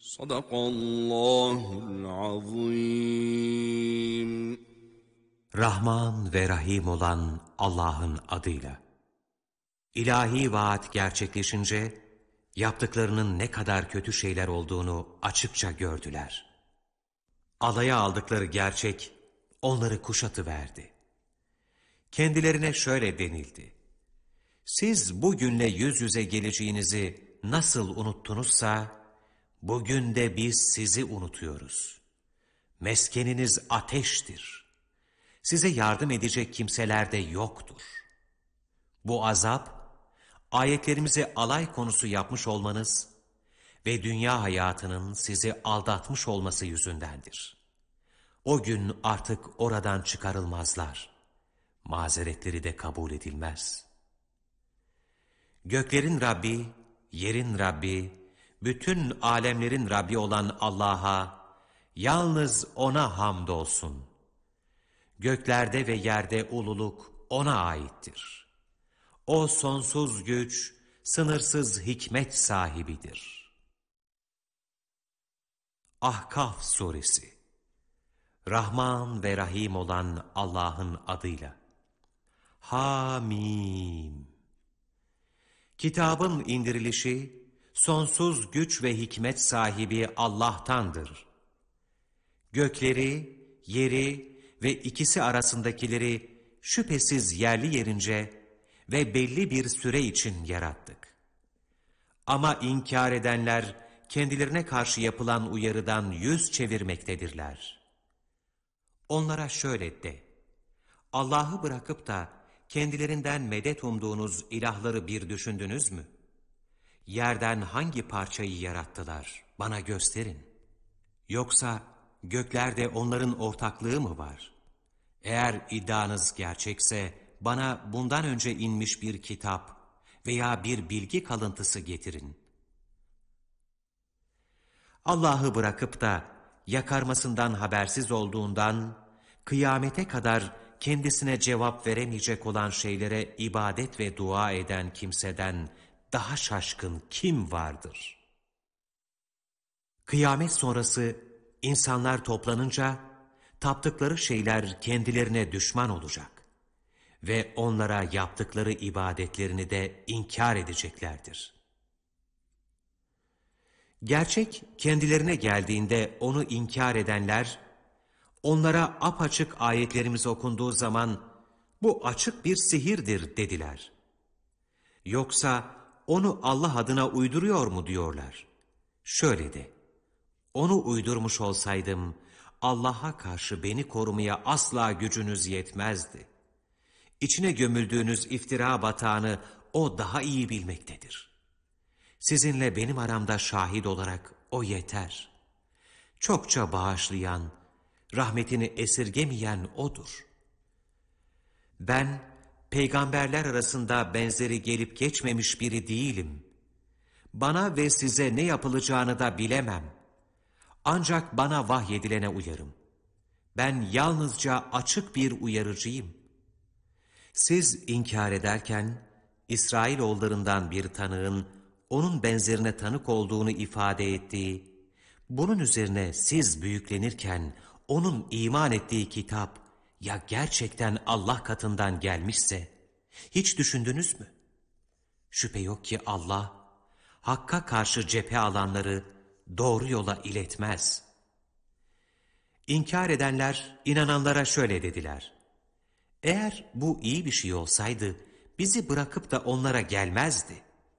Sadakallahul azim. Rahman ve Rahim olan Allah'ın adıyla. İlahi vaat gerçekleşince, yaptıklarının ne kadar kötü şeyler olduğunu açıkça gördüler. Alaya aldıkları gerçek, onları kuşatıverdi. Kendilerine şöyle denildi: siz bugünle yüz yüze geleceğinizi nasıl unuttunuzsa, bugün de biz sizi unutuyoruz. Meskeniniz ateştir. Size yardım edecek kimseler de yoktur. Bu azap, ayetlerimizi alay konusu yapmış olmanız ve dünya hayatının sizi aldatmış olması yüzündendir. O gün artık oradan çıkarılmazlar. Mazeretleri de kabul edilmez. Göklerin Rabbi, yerin Rabbi, bütün alemlerin Rabbi olan Allah'a, yalnız O'na hamdolsun. Göklerde ve yerde ululuk O'na aittir. O sonsuz güç, sınırsız hikmet sahibidir. Ahkaf Suresi. Rahman ve Rahim olan Allah'ın adıyla. Hamim. Kitabın indirilişi, sonsuz güç ve hikmet sahibi Allah'tandır. Gökleri, yeri ve ikisi arasındakileri şüphesiz yerli yerince ve belli bir süre için yarattık. Ama inkar edenler kendilerine karşı yapılan uyarıdan yüz çevirmektedirler. Onlara şöyle de: Allah'ı bırakıp da kendilerinden medet umduğunuz ilahları bir düşündünüz mü? Yerden hangi parçayı yarattılar? Bana gösterin. Yoksa göklerde onların ortaklığı mı var? Eğer iddianız gerçekse bana bundan önce inmiş bir kitap veya bir bilgi kalıntısı getirin. Allah'ı bırakıp da yakarmasından habersiz olduğundan, kıyamete kadar kendisine cevap veremeyecek olan şeylere ibadet ve dua eden kimseden daha şaşkın kim vardır? Kıyamet sonrası insanlar toplanınca, taptıkları şeyler kendilerine düşman olacak ve onlara yaptıkları ibadetlerini de inkar edeceklerdir. Gerçek kendilerine geldiğinde onu inkar edenler, onlara apaçık ayetlerimiz okunduğu zaman, bu açık bir sihirdir dediler. Yoksa onu Allah adına uyduruyor mu diyorlar. Şöyle de: onu uydurmuş olsaydım, Allah'a karşı beni korumaya asla gücünüz yetmezdi. İçine gömüldüğünüz iftira batağını o daha iyi bilmektedir. Sizinle benim aramda şahit olarak o yeter. Çokça bağışlayan, rahmetini esirgemeyen O'dur. Ben, peygamberler arasında benzeri gelip geçmemiş biri değilim. Bana ve size ne yapılacağını da bilemem. Ancak bana vahyedilene uyarım. Ben yalnızca açık bir uyarıcıyım. Siz inkar ederken, İsrailoğullarından bir tanığın, onun benzerine tanık olduğunu ifade ettiği, bunun üzerine siz büyüklenirken, onun iman ettiği kitap, ya gerçekten Allah katından gelmişse, hiç düşündünüz mü? Şüphe yok ki Allah, Hakk'a karşı cephe alanları doğru yola iletmez. İnkar edenler, inananlara şöyle dediler: eğer bu iyi bir şey olsaydı, bizi bırakıp da onlara gelmezdi.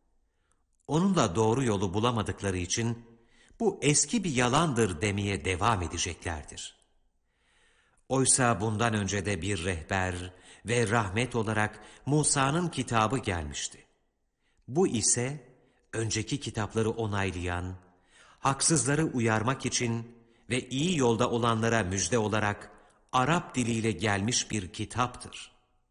Onunla doğru yolu bulamadıkları için, bu eski bir yalandır demeye devam edeceklerdir. Oysa bundan önce de bir rehber ve rahmet olarak Musa'nın kitabı gelmişti. Bu ise önceki kitapları onaylayan, haksızları uyarmak için ve iyi yolda olanlara müjde olarak Arap diliyle gelmiş bir kitaptır.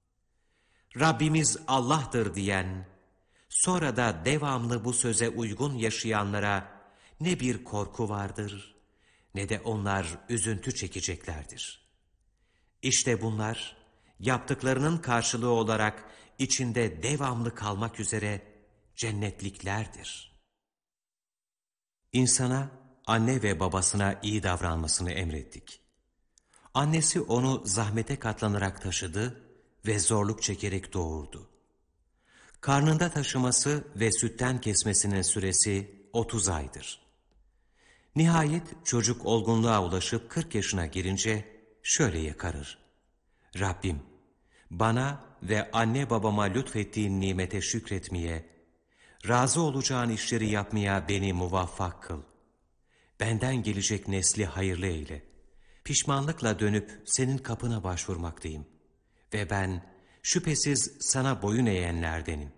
Rabbimiz Allah'tır diyen, sonra da devamlı bu söze uygun yaşayanlara ne bir korku vardır, ne de onlar üzüntü çekeceklerdir. İşte bunlar, yaptıklarının karşılığı olarak içinde devamlı kalmak üzere cennetliklerdir. İnsana anne ve babasına iyi davranmasını emrettik. Annesi onu zahmete katlanarak taşıdı ve zorluk çekerek doğurdu. Karnında taşıması ve sütten kesmesinin süresi 30 aydır. Nihayet çocuk olgunluğa ulaşıp 40 yaşına girince şöyle yakarır: Rabbim, bana ve anne babama lütfettiğin nimete şükretmeye, razı olacağın işleri yapmaya beni muvaffak kıl. Benden gelecek nesli hayırlı eyle. Pişmanlıkla dönüp senin kapına başvurmaktayım. Ve ben şüphesiz sana boyun eğenlerdenim.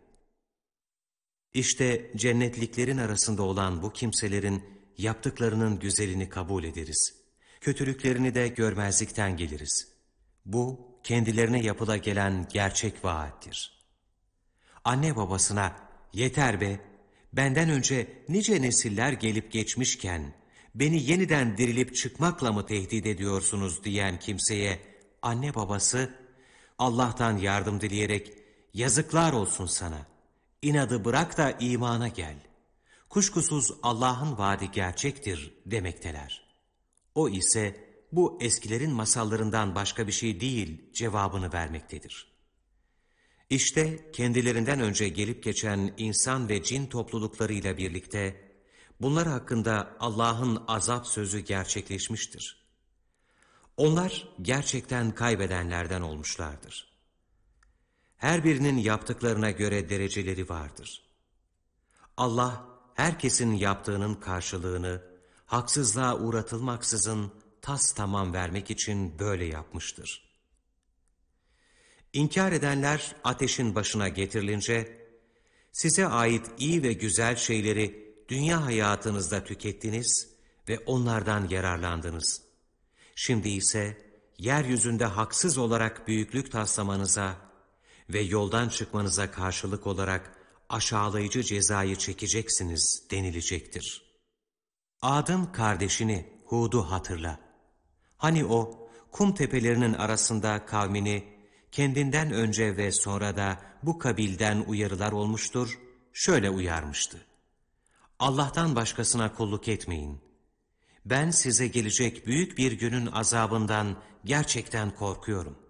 İşte cennetliklerin arasında olan bu kimselerin yaptıklarının güzelini kabul ederiz. Kötülüklerini de görmezlikten geliriz. Bu kendilerine yapıla gelen gerçek vaattir. Anne babasına yeter be, benden önce nice nesiller gelip geçmişken beni yeniden dirilip çıkmakla mı tehdit ediyorsunuz diyen kimseye anne babası Allah'tan yardım dileyerek yazıklar olsun sana, İnadı bırak da imana gel. Kuşkusuz Allah'ın vaadi gerçektir demekteler. O ise bu eskilerin masallarından başka bir şey değil cevabını vermektedir. İşte kendilerinden önce gelip geçen insan ve cin topluluklarıyla birlikte bunlar hakkında Allah'ın azap sözü gerçekleşmiştir. Onlar gerçekten kaybedenlerden olmuşlardır. Her birinin yaptıklarına göre dereceleri vardır. Allah herkesin yaptığının karşılığını haksızlığa uğratılmaksızın tamam vermek için böyle yapmıştır. İnkar edenler ateşin başına getirilince, size ait iyi ve güzel şeyleri dünya hayatınızda tükettiniz ve onlardan yararlandınız. Şimdi ise yeryüzünde haksız olarak büyüklük taslamanıza ve yoldan çıkmanıza karşılık olarak aşağılayıcı cezayı çekeceksiniz denilecektir. Ad'ın kardeşini Hud'u hatırla. Hani o kum tepelerinin arasında kavmini kendinden önce ve sonra da bu kabilden uyarılar olmuştur, şöyle uyarmıştı: Allah'tan başkasına kulluk etmeyin. Ben size gelecek büyük bir günün azabından gerçekten korkuyorum.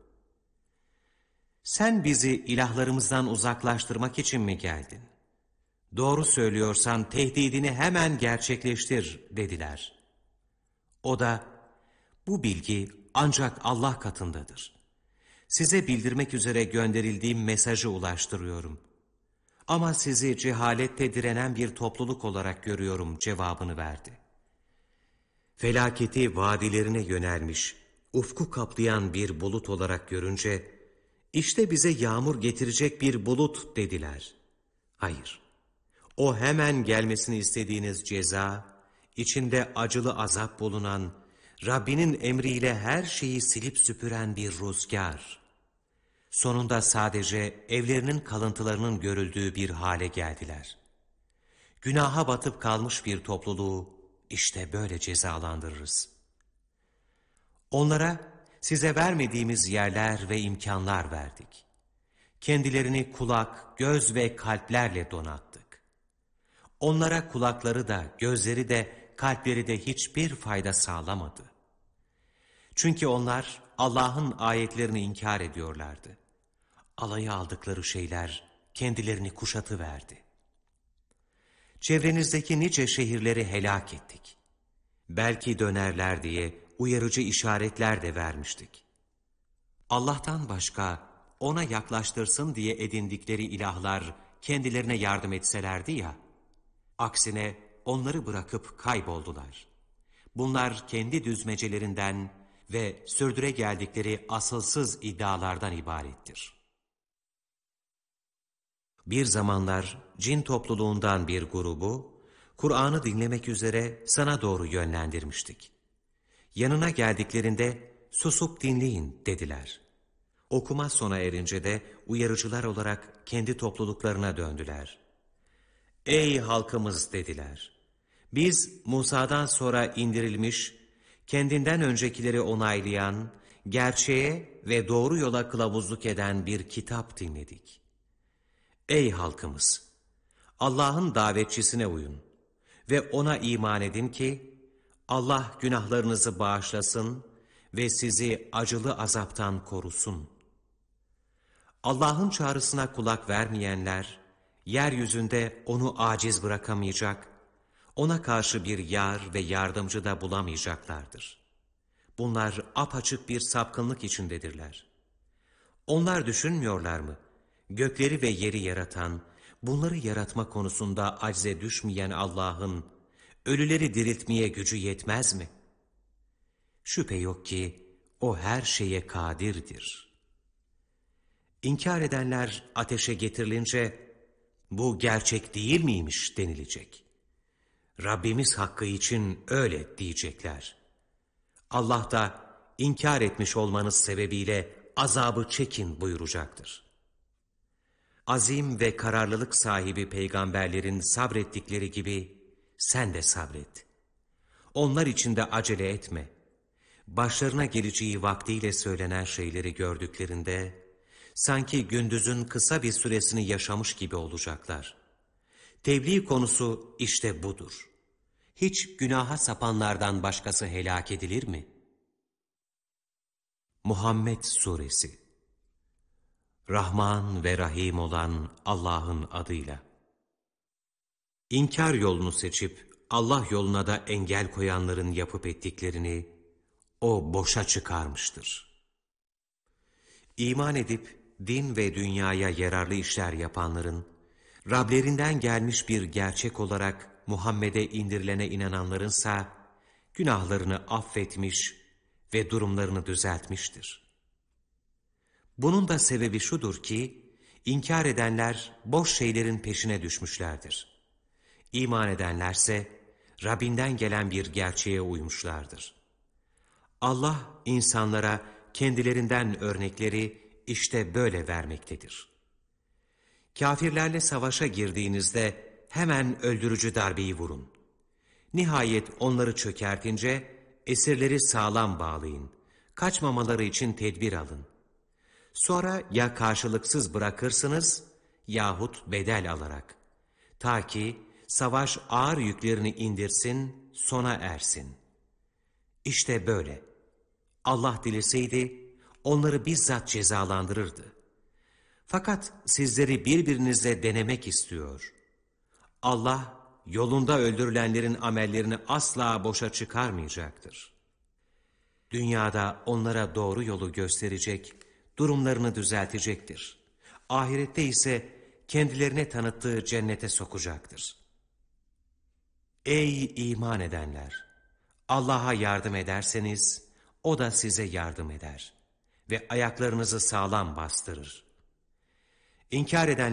Sen bizi ilahlarımızdan uzaklaştırmak için mi geldin? Doğru söylüyorsan tehdidini hemen gerçekleştir dediler. O da, bu bilgi ancak Allah katındadır. Size bildirmek üzere gönderildiğim mesajı ulaştırıyorum. Ama sizi cehalette direnen bir topluluk olarak görüyorum cevabını verdi. Felaketi vadilerine yönelmiş, ufku kaplayan bir bulut olarak görünce, İşte bize yağmur getirecek bir bulut dediler. Hayır, o hemen gelmesini istediğiniz ceza, içinde acılı azap bulunan, Rabbinin emriyle her şeyi silip süpüren bir rüzgar. Sonunda sadece evlerinin kalıntılarının görüldüğü bir hale geldiler. Günaha batıp kalmış bir topluluğu işte böyle cezalandırırız. Onlara size vermediğimiz yerler ve imkanlar verdik. Kendilerini kulak, göz ve kalplerle donattık. Onlara kulakları da, gözleri de, kalpleri de hiçbir fayda sağlamadı. Çünkü onlar Allah'ın ayetlerini inkar ediyorlardı. Alaya aldıkları şeyler kendilerini kuşatıverdi. Çevrenizdeki nice şehirleri helak ettik. Belki dönerler diye uyarıcı işaretler de vermiştik. Allah'tan başka ona yaklaştırsın diye edindikleri ilahlar kendilerine yardım etselerdi ya, aksine onları bırakıp kayboldular. Bunlar kendi düzmecelerinden ve sürdüre geldikleri asılsız iddialardan ibarettir. Bir zamanlar cin topluluğundan bir grubu, Kur'an'ı dinlemek üzere sana doğru yönlendirmiştik. Yanına geldiklerinde susup dinleyin dediler. Okuma sona erince de uyarıcılar olarak kendi topluluklarına döndüler. Ey halkımız dediler. Biz Musa'dan sonra indirilmiş, kendinden öncekileri onaylayan, gerçeğe ve doğru yola kılavuzluk eden bir kitap dinledik. Ey halkımız! Allah'ın davetçisine uyun ve ona iman edin ki, Allah günahlarınızı bağışlasın ve sizi acılı azaptan korusun. Allah'ın çağrısına kulak vermeyenler, yeryüzünde onu aciz bırakamayacak, ona karşı bir yar ve yardımcı da bulamayacaklardır. Bunlar apaçık bir sapkınlık içindedirler. Onlar düşünmüyorlar mı? Gökleri ve yeri yaratan, bunları yaratma konusunda acize düşmeyen Allah'ın, ölüleri diriltmeye gücü yetmez mi? Şüphe yok ki o her şeye kadirdir. İnkar edenler ateşe getirilince, bu gerçek değil miymiş denilecek. Rabbimiz hakkı için öyle diyecekler. Allah da inkar etmiş olmanız sebebiyle azabı çekin buyuracaktır. Azim ve kararlılık sahibi peygamberlerin sabrettikleri gibi sen de sabret. Onlar için de acele etme. Başlarına geleceği vaktiyle söylenen şeyleri gördüklerinde, sanki gündüzün kısa bir süresini yaşamış gibi olacaklar. Tebliğ konusu işte budur. Hiç günaha sapanlardan başkası helak edilir mi? Muhammed Suresi. Rahman ve Rahim olan Allah'ın adıyla. İnkar yolunu seçip Allah yoluna da engel koyanların yapıp ettiklerini o boşa çıkarmıştır. İman edip din ve dünyaya yararlı işler yapanların, Rablerinden gelmiş bir gerçek olarak Muhammed'e indirilene inananlarınsa günahlarını affetmiş ve durumlarını düzeltmiştir. Bunun da sebebi şudur ki, inkar edenler boş şeylerin peşine düşmüşlerdir. İman edenlerse Rabbinden gelen bir gerçeğe uymuşlardır. Allah insanlara kendilerinden örnekleri işte böyle vermektedir. Kafirlerle savaşa girdiğinizde hemen öldürücü darbeyi vurun. Nihayet onları çökertince esirleri sağlam bağlayın. Kaçmamaları için tedbir alın. Sonra ya karşılıksız bırakırsınız yahut bedel alarak. Ta ki savaş ağır yüklerini indirsin, sona ersin. İşte böyle. Allah dileseydi onları bizzat cezalandırırdı. Fakat sizleri birbirinizle denemek istiyor. Allah yolunda öldürülenlerin amellerini asla boşa çıkarmayacaktır. Dünyada onlara doğru yolu gösterecek, durumlarını düzeltecektir. Ahirette ise kendilerine tanıttığı cennete sokacaktır. Ey iman edenler! Allah'a yardım ederseniz, o da size yardım eder ve ayaklarınızı sağlam bastırır. İnkar eden